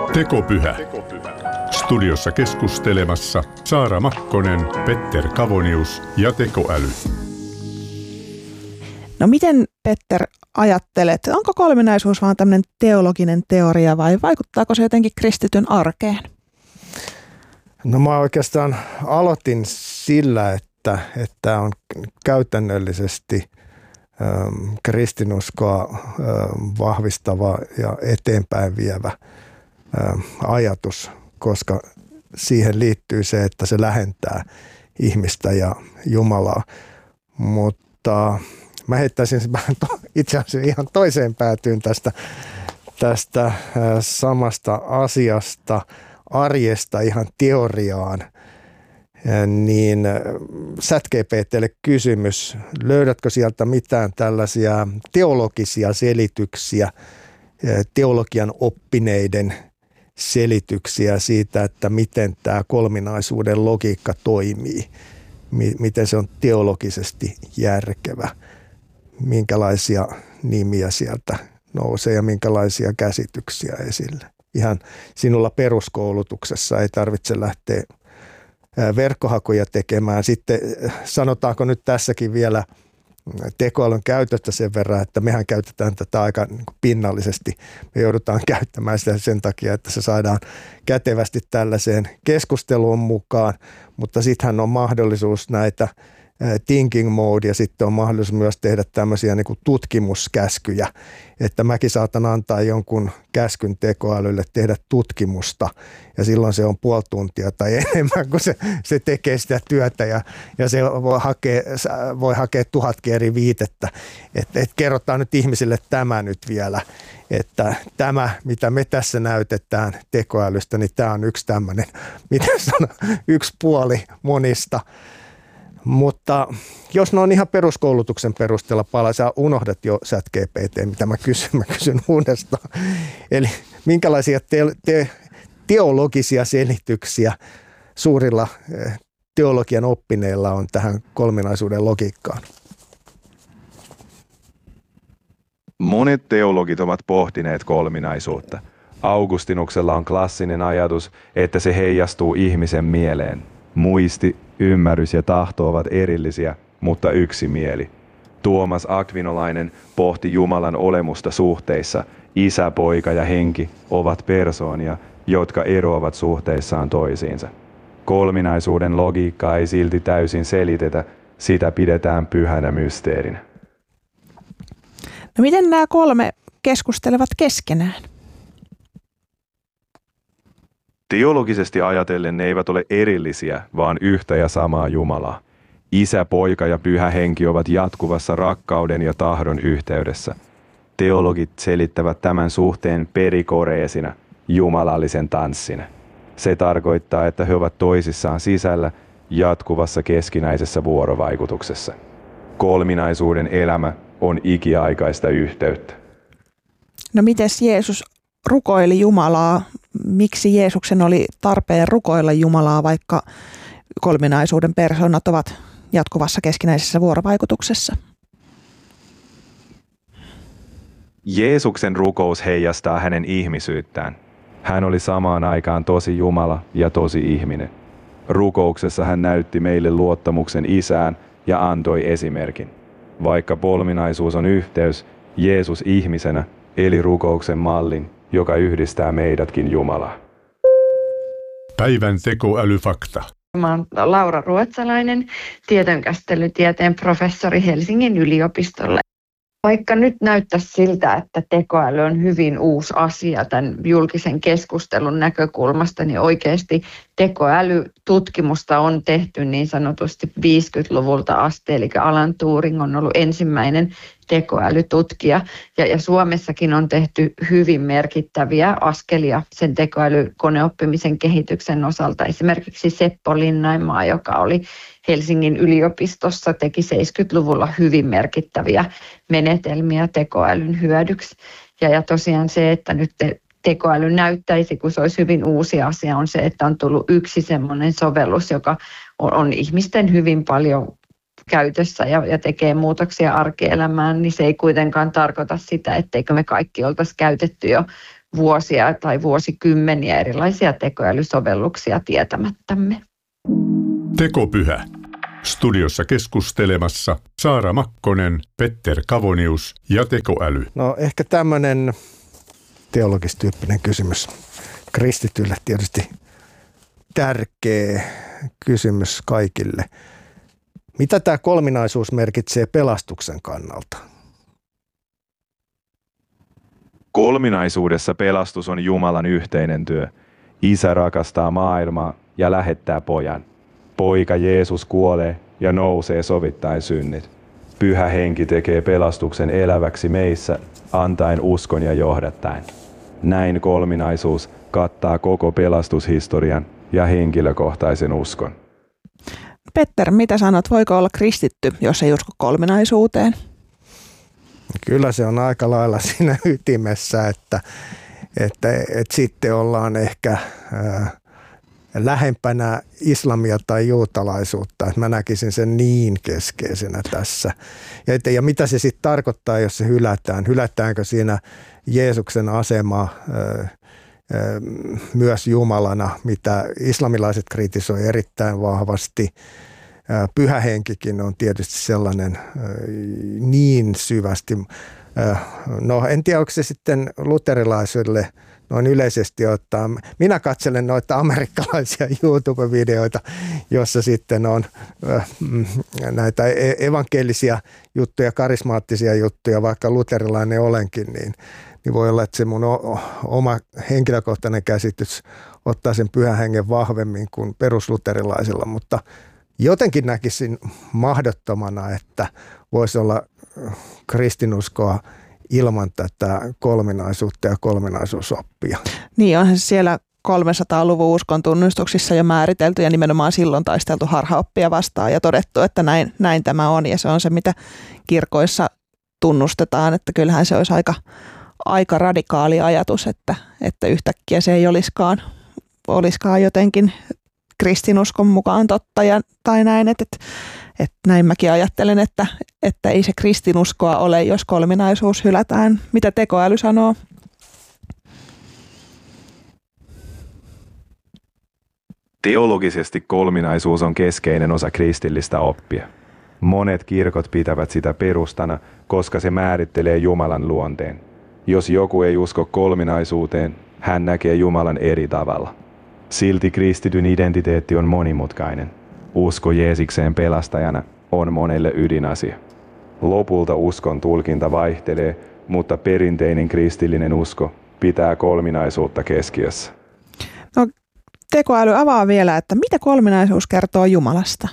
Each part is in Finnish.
Tekopyhä. Studiossa keskustelemassa Saara Makkonen, Petter Kavonius ja tekoäly. No miten, Petter, ajattelet, onko kolminaisuus vaan tämmöinen teologinen teoria vai vaikuttaako se jotenkin kristityn arkeen? No mä oikeastaan aloitin sillä, että on käytännöllisesti kristinuskoa vahvistava ja eteenpäin vievä ajatus, koska siihen liittyy se, että se lähentää ihmistä ja Jumalaa. Mutta mä heittäisin itse asiassa ihan toiseen päätyyn tästä samasta asiasta, arjesta ihan teoriaan. Niin ChatGPT:lle kysymys, löydätkö sieltä mitään tällaisia teologisia selityksiä, teologian oppineiden selityksiä siitä, että miten tämä kolminaisuuden logiikka toimii, miten se on teologisesti järkevä, minkälaisia nimiä sieltä nousee ja minkälaisia käsityksiä esille. Ihan sinulla peruskoulutuksessa ei tarvitse lähteä verkkohakuja tekemään. Sitten sanotaanko nyt tässäkin vielä tekoälyn käytöstä sen verran, että mehän käytetään tätä aika pinnallisesti. Me joudutaan käyttämään sitä sen takia, että se saadaan kätevästi tällaiseen keskusteluun mukaan, mutta sittenhän on mahdollisuus näitä thinking mode ja sitten on mahdollisuus myös tehdä tämmöisiä niin kuin tutkimuskäskyjä, että mäkin saatan antaa jonkun käskyn tekoälylle tehdä tutkimusta ja silloin se on puoli tuntia tai enemmän, kun se tekee sitä työtä ja se voi hakea 1000 eri viitettä, että kerrotaan nyt ihmisille tämä nyt vielä, että tämä mitä me tässä näytetään tekoälystä, niin tämä on yksi tämmöinen, miten sanon, yksi puoli monista. Mutta jos ne on ihan peruskoulutuksen perusteella sä unohdat jo ChatGPT, mitä mä kysyn uudestaan. Eli minkälaisia teologisia selityksiä suurilla teologian oppineilla on tähän kolminaisuuden logiikkaan? Monet teologit ovat pohtineet kolminaisuutta. Augustinuksella on klassinen ajatus, että se heijastuu ihmisen mieleen. Muisti, ymmärrys ja tahto ovat erillisiä, mutta yksi mieli. Tuomas Akvinolainen pohti Jumalan olemusta suhteissa. Isä, poika ja henki ovat persoonia, jotka eroavat suhteissaan toisiinsa. Kolminaisuuden logiikkaa ei silti täysin selitetä, sitä pidetään pyhänä mysteerinä. No miten nämä kolme keskustelevat keskenään? Teologisesti ajatellen ne eivät ole erillisiä, vaan yhtä ja samaa Jumalaa. Isä, poika ja pyhä henki ovat jatkuvassa rakkauden ja tahdon yhteydessä. Teologit selittävät tämän suhteen perikoreesina, jumalallisen tanssina. Se tarkoittaa, että he ovat toisissaan sisällä jatkuvassa keskinäisessä vuorovaikutuksessa. Kolminaisuuden elämä on ikiaikaista yhteyttä. No mites Jeesus rukoili Jumalaa? Miksi Jeesuksen oli tarpeen rukoilla Jumalaa, vaikka kolminaisuuden persoonat ovat jatkuvassa keskinäisessä vuorovaikutuksessa? Jeesuksen rukous heijastaa hänen ihmisyyttään. Hän oli samaan aikaan tosi Jumala ja tosi ihminen. Rukouksessa hän näytti meille luottamuksen Isään ja antoi esimerkin. Vaikka kolminaisuus on yhteys, Jeesus ihmisenä eli rukouksen mallin, joka yhdistää meidätkin Jumalaa. Päivän tekoälyfakta. Mä oon Laura Ruotsalainen, tietojenkäsittelytieteen professori Helsingin yliopistolla. Vaikka nyt näyttäisi siltä, että tekoäly on hyvin uusi asia tämän julkisen keskustelun näkökulmasta, niin oikeasti tekoälytutkimusta on tehty niin sanotusti 50-luvulta asti, eli Alan Turing on ollut ensimmäinen tekoälytutkija, ja Suomessakin on tehty hyvin merkittäviä askelia sen tekoälykoneoppimisen kehityksen osalta. Esimerkiksi Seppo Linnainmaa, joka oli Helsingin yliopistossa, teki 70-luvulla hyvin merkittäviä menetelmiä tekoälyn hyödyksi. Ja tosiaan se, että nyt tekoäly näyttäisi, kun se olisi hyvin uusi asia, on se, että on tullut yksi semmoinen sovellus, joka on ihmisten hyvin paljon käytössä ja tekee muutoksia arkielämään, niin se ei kuitenkaan tarkoita sitä, etteikö me kaikki oltaisi käytetty jo vuosia tai vuosikymmeniä erilaisia tekoälysovelluksia tietämättämme. Tekopyhä. Studiossa keskustelemassa Saara Makkonen, Petter Kavonius ja tekoäly. No ehkä tämmöinen teologistyyppinen kysymys. Kristityille tietysti tärkeä kysymys kaikille. Mitä tämä kolminaisuus merkitsee pelastuksen kannalta? Kolminaisuudessa pelastus on Jumalan yhteinen työ. Isä rakastaa maailmaa ja lähettää pojan. Poika Jeesus kuolee ja nousee sovittaen synnit. Pyhä Henki tekee pelastuksen eläväksi meissä, antaen uskon ja johdattaen. Näin kolminaisuus kattaa koko pelastushistorian ja henkilökohtaisen uskon. Petter, mitä sanot, voiko olla kristitty, jos ei usko kolminaisuuteen? Kyllä se on aika lailla siinä ytimessä, että sitten ollaan ehkä lähempänä islamia tai juutalaisuutta. Että mä näkisin sen niin keskeisenä tässä. Ja mitä se sitten tarkoittaa, jos se hylätään? Hylätäänkö siinä Jeesuksen asema myös Jumalana, mitä islamilaiset kritisoi erittäin vahvasti. Pyhä Henkikin on tietysti sellainen niin syvästi. No en tiedä, onko se sitten luterilaisille noin yleisesti ottaa. Minä katselen noita amerikkalaisia YouTube-videoita, jossa sitten on näitä evankelisia juttuja, karismaattisia juttuja, vaikka luterilainen olenkin, niin voi olla, että se mun oma henkilökohtainen käsitys ottaa sen pyhän hengen vahvemmin kuin perusluterilaisilla, mutta jotenkin näkisin mahdottomana, että voisi olla kristinuskoa ilman tätä kolminaisuutta ja kolminaisuusoppia. Niin, onhan siellä 300-luvun uskon tunnustuksissa jo määritelty ja nimenomaan silloin taisteltu harhaoppia vastaan ja todettu, että näin tämä on. Ja se on se, mitä kirkoissa tunnustetaan, että kyllähän se olisi aika radikaali ajatus, että yhtäkkiä se ei olisikaan jotenkin kristinuskon mukaan totta tai näin, että näin mäkin ajattelen, että ei se kristinuskoa ole, jos kolminaisuus hylätään. Mitä tekoäly sanoo? Teologisesti kolminaisuus on keskeinen osa kristillistä oppia. Monet kirkot pitävät sitä perustana, koska se määrittelee Jumalan luonteen. Jos joku ei usko kolminaisuuteen, hän näkee Jumalan eri tavalla. Silti kristityn identiteetti on monimutkainen. Usko Jeesukseen pelastajana on monelle ydinasia. Lopulta uskon tulkinta vaihtelee, mutta perinteinen kristillinen usko pitää kolminaisuutta keskiössä. No, tekoäly avaa vielä, että mitä kolminaisuus kertoo Jumalasta?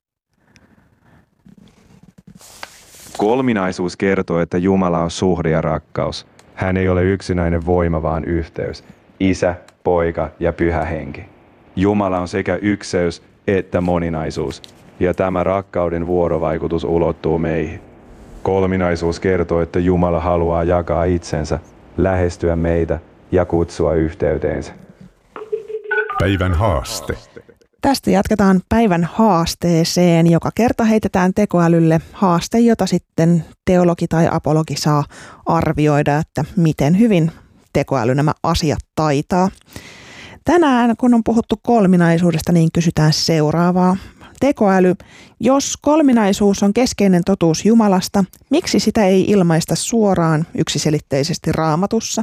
Kolminaisuus kertoo, että Jumala on suhde ja rakkaus. Hän ei ole yksinäinen voima, vaan yhteys. Isä, Poika ja Pyhä Henki. Jumala on sekä ykseys että moninaisuus, ja tämä rakkauden vuorovaikutus ulottuu meihin. Kolminaisuus kertoo, että Jumala haluaa jakaa itsensä, lähestyä meitä ja kutsua yhteyteensä. Päivän haaste. Tästä jatketaan päivän haasteeseen. Joka kerta heitetään tekoälylle haaste, jota sitten teologi tai apologi saa arvioida, että miten hyvin tekoäly nämä asiat taitaa. Tänään, kun on puhuttu kolminaisuudesta, niin kysytään seuraavaa. Tekoäly, jos kolminaisuus on keskeinen totuus Jumalasta, miksi sitä ei ilmaista suoraan yksiselitteisesti Raamatussa?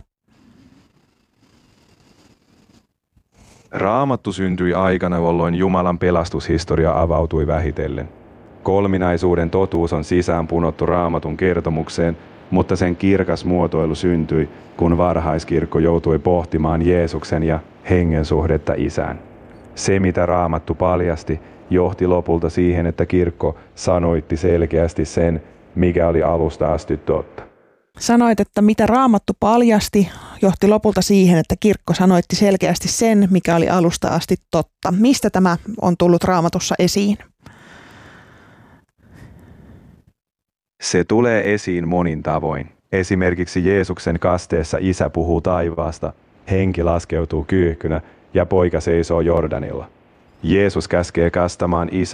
Raamattu syntyi aikana, jolloin Jumalan pelastushistoria avautui vähitellen. Kolminaisuuden totuus on sisäänpunottu Raamatun kertomukseen, mutta sen kirkas muotoilu syntyi, kun varhaiskirkko joutui pohtimaan Jeesuksen ja hengen suhdetta Isään. Se, mitä Raamattu paljasti, johti lopulta siihen, että kirkko sanoitti selkeästi sen, mikä oli alusta asti totta. Sanoit, että mitä Raamattu paljasti, johti lopulta siihen, että kirkko sanoitti selkeästi sen, mikä oli alusta asti totta. Mistä tämä on tullut Raamatussa esiin? Se tulee esiin monin tavoin. Esimerkiksi Jeesuksen kasteessa Isä puhuu taivaasta, henki laskeutuu kyyhkynä ja poika seisoo Jordanilla. Jeesus käskee kastamaan Isän,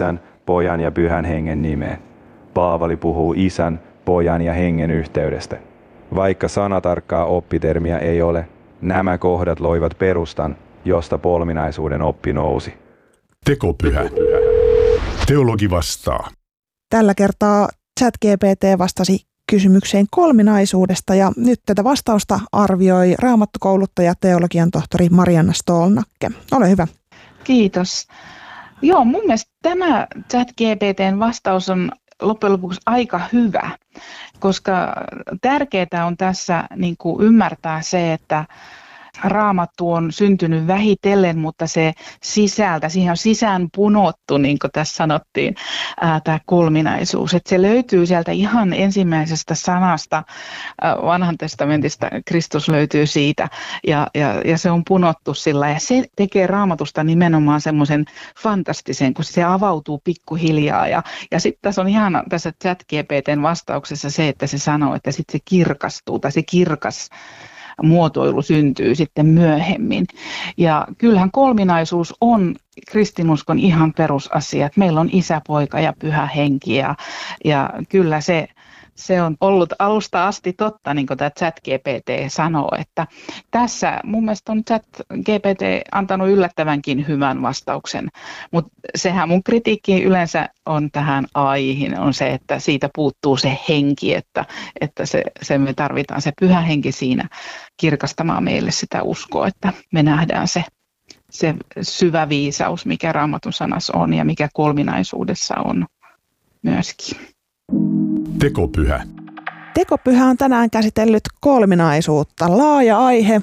Pojan ja Pyhän Hengen nimeen. Paavali puhuu Isän, Pojan ja Hengen yhteydestä. Vaikka sanatarkkaa oppitermiä ei ole, nämä kohdat loivat perustan, josta kolminaisuuden oppi nousi. Tekopyhä. Teologi vastaa. Tällä kertaa ChatGPT vastasi kysymykseen kolminaisuudesta ja nyt tätä vastausta arvioi raamattukouluttaja teologian tohtori Marianna Stolnakke. Ole hyvä. Kiitos. Joo, mun mielestä tämä ChatGPT:n vastaus on loppujen lopuksi aika hyvä, koska tärkeää on tässä niin kuin ymmärtää se, että Raamattu on syntynyt vähitellen, mutta se sisältä, siihen on sisään punottu, niin kuin tässä sanottiin, tämä kolminaisuus. Että se löytyy sieltä ihan ensimmäisestä sanasta, Vanhan testamentista, Kristus löytyy siitä, ja se on punottu sillä. Ja se tekee Raamatusta nimenomaan semmoisen fantastisen, kun se avautuu pikkuhiljaa. Ja sitten tässä on ihana tässä ChatGPT:n vastauksessa se, että se sanoo, että sitten se kirkastuu, tai se kirkas muotoilu syntyy sitten myöhemmin. Ja kyllähän kolminaisuus on kristinuskon ihan perusasia, että meillä on Isä, Poika ja Pyhä Henki ja kyllä se on ollut alusta asti totta, niin kuin tämä ChatGPT sanoo, että tässä mun mielestä on ChatGPT antanut yllättävänkin hyvän vastauksen, mutta sehän mun kritiikki yleensä on tähän AI:hin, on se, että siitä puuttuu se henki, että se me tarvitaan se Pyhä Henki siinä kirkastamaan meille sitä uskoa, että me nähdään se syvä viisaus, mikä Raamatun sanassa on ja mikä kolminaisuudessa on myöskin. Tekopyhä. Tekopyhä on tänään käsitellyt kolminaisuutta. Laaja aihe.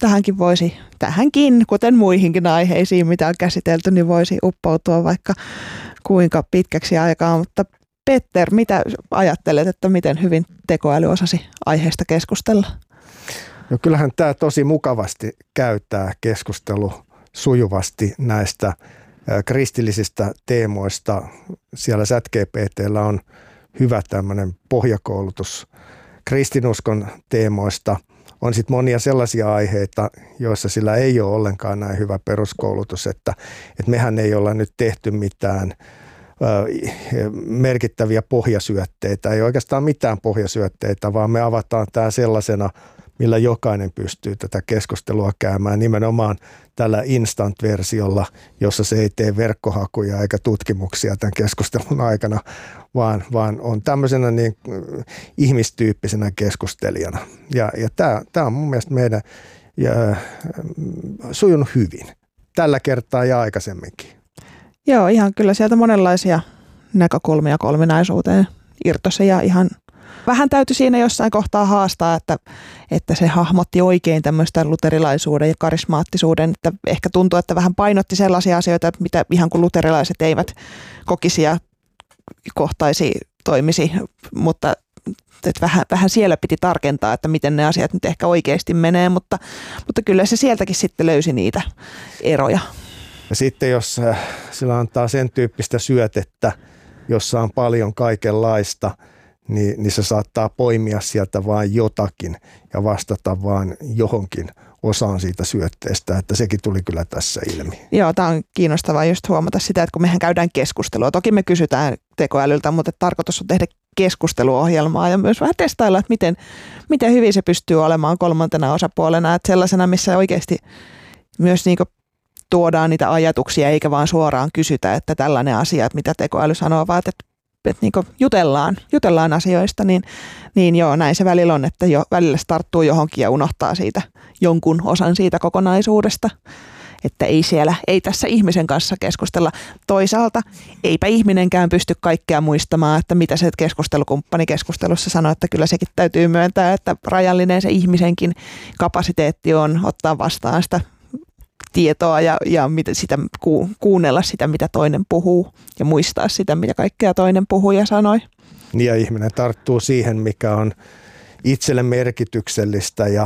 Tähänkin, kuten muihinkin aiheisiin, mitä on käsitelty, niin voisi uppoutua vaikka kuinka pitkäksi aikaa. Mutta Petter, mitä ajattelet, että miten hyvin tekoäly osasi aiheesta keskustella? No kyllähän tämä tosi mukavasti käyttää keskustelu sujuvasti näistä kristillisistä teemoista. Siellä ChatGPT:llä on hyvä tämmöinen pohjakoulutus kristinuskon teemoista. On sitten monia sellaisia aiheita, joissa sillä ei ole ollenkaan näin hyvä peruskoulutus, että mehän ei olla nyt tehty mitään merkittäviä pohjasyötteitä. Ei oikeastaan mitään pohjasyötteitä, vaan me avataan tämä sellaisena, millä jokainen pystyy tätä keskustelua käymään nimenomaan tällä instant-versiolla, jossa se ei tee verkkohakuja eikä tutkimuksia tämän keskustelun aikana, vaan on tämmöisenä niin ihmistyyppisenä keskustelijana. Ja tämä on mun mielestä meidän sujunut hyvin tällä kertaa ja aikaisemminkin. Joo, ihan kyllä sieltä monenlaisia näkökulmia kolminaisuuteen irtosi ja ihan vähän täytyy siinä jossain kohtaa haastaa, että se hahmotti oikein tämmöistä luterilaisuuden ja karismaattisuuden, että ehkä tuntuu, että vähän painotti sellaisia asioita, mitä ihan kuin luterilaiset eivät kokisi ja kohtaisi, toimisi, mutta että vähän siellä piti tarkentaa, että miten ne asiat nyt ehkä oikeasti menee, mutta kyllä se sieltäkin sitten löysi niitä eroja. Ja sitten jos sillä antaa sen tyyppistä syötettä, jossa on paljon kaikenlaista, niin se saattaa poimia sieltä vain jotakin ja vastata vain johonkin osaan siitä syötteestä, että sekin tuli kyllä tässä ilmi. Joo, tämä on kiinnostavaa just huomata sitä, että kun mehän käydään keskustelua, toki me kysytään tekoälyltä, mutta tarkoitus on tehdä keskusteluohjelmaa ja myös vähän testailla, että miten hyvin se pystyy olemaan kolmantena osapuolena, että sellaisena, missä oikeasti myös niin kuin tuodaan niitä ajatuksia eikä vaan suoraan kysytä, että tällainen asia, että mitä tekoäly sanoo, vaan että niin kuin jutellaan asioista, niin joo, näin se välillä on, että jo välillä se tarttuu johonkin ja unohtaa siitä jonkun osan siitä kokonaisuudesta, että ei tässä ihmisen kanssa keskustella. Toisaalta eipä ihminenkään pysty kaikkea muistamaan, että mitä se keskustelukumppani keskustelussa sanoo, että kyllä sekin täytyy myöntää, että rajallinen se ihmisenkin kapasiteetti on ottaa vastaan sitä tietoa ja sitä, kuunnella sitä, mitä toinen puhuu ja muistaa sitä, mitä kaikkea toinen puhuu ja sanoi. Ja ihminen tarttuu siihen, mikä on itselle merkityksellistä ja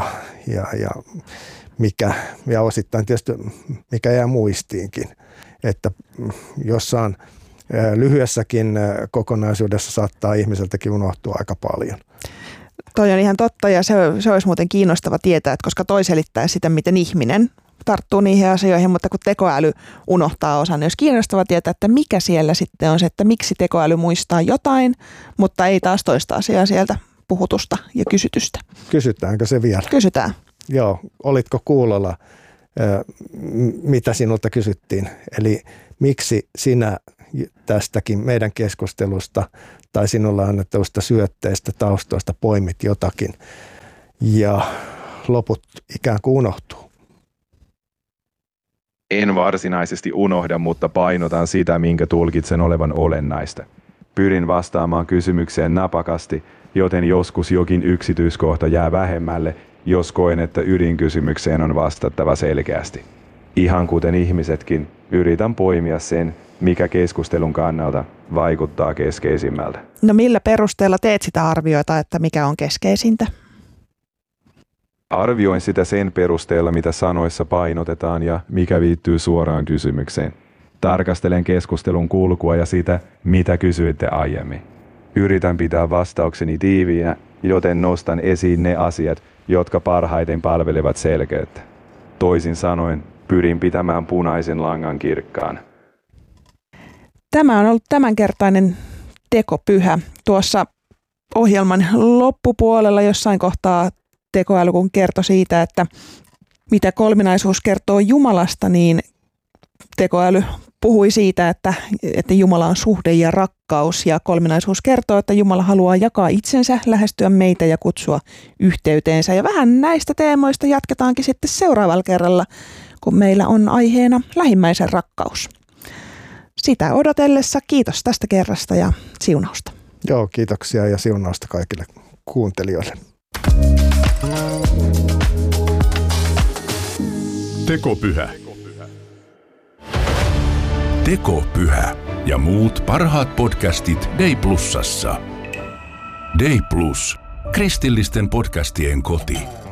osittain tietysti mikä jää muistiinkin. Että jossain lyhyessäkin kokonaisuudessa saattaa ihmiseltäkin unohtua aika paljon. Toi on ihan totta ja se olisi muuten kiinnostava tietää, että koska toi selittää sitä, miten ihminen tarttuu niihin asioihin, mutta kun tekoäly unohtaa osan, niin olisi kiinnostava tietää, että mikä siellä sitten on se, että miksi tekoäly muistaa jotain, mutta ei taas toista asiaa sieltä puhutusta ja kysytystä. Kysytäänkö se vielä? Kysytään. Joo, olitko kuulolla, mitä sinulta kysyttiin? Eli miksi sinä tästäkin meidän keskustelusta tai sinulle annettavista syötteistä, taustoista poimit jotakin ja loput ikään kuin unohtuu? En varsinaisesti unohda, mutta painotan sitä, minkä tulkitsen olevan olennaista. Pyrin vastaamaan kysymykseen napakasti, joten joskus jokin yksityiskohta jää vähemmälle, jos koen, että ydinkysymykseen on vastattava selkeästi. Ihan kuten ihmisetkin, yritän poimia sen, mikä keskustelun kannalta vaikuttaa keskeisimmältä. No millä perusteella teet sitä arvioita, että mikä on keskeisintä? Arvioin sitä sen perusteella, mitä sanoissa painotetaan ja mikä liittyy suoraan kysymykseen. Tarkastelen keskustelun kulkua ja sitä, mitä kysyitte aiemmin. Yritän pitää vastaukseni tiiviinä, joten nostan esiin ne asiat, jotka parhaiten palvelevat selkeyttä. Toisin sanoen, pyrin pitämään punaisen langan kirkkaan. Tämä on ollut tämänkertainen tekopyhä. Tuossa ohjelman loppupuolella jossain kohtaa tekoäly kun kertoi siitä, että mitä kolminaisuus kertoo Jumalasta, niin tekoäly puhui siitä, että Jumala on suhde ja rakkaus, ja kolminaisuus kertoo, että Jumala haluaa jakaa itsensä, lähestyä meitä ja kutsua yhteyteensä. Ja vähän näistä teemoista jatketaankin sitten seuraavalla kerralla, kun meillä on aiheena lähimmäisen rakkaus. Sitä odotellessa kiitos tästä kerrasta ja siunausta. Joo, kiitoksia ja siunausta kaikille kuuntelijoille. Tekopyhä. Tekopyhä ja muut parhaat podcastit Day Plusassa. Day Plus, kristillisten podcastien koti.